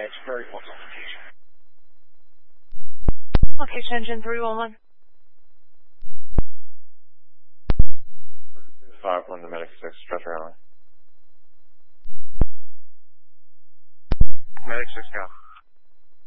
it's very close location. Location engine 311. 5-1 to Medic 6, stretcher only. Medic 6, go.